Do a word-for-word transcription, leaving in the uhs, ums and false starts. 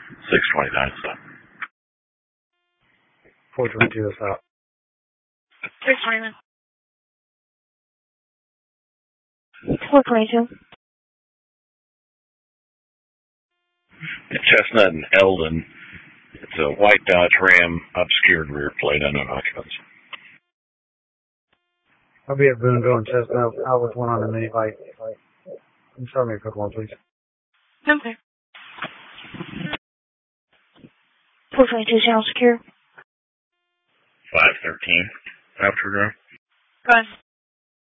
six twenty-nine stop. four twenty-two stop. six twenty-nine. four twenty-two. Chestnut and Eldon. It's a white Dodge Ram, obscured rear plate, unknown occupants. I'll be at Boonville and Chestnut. I was one on the mini bike. Can you show me a quick one, please? Okay. four twenty-two, channel secure. five thirteen, after ground. Go ahead.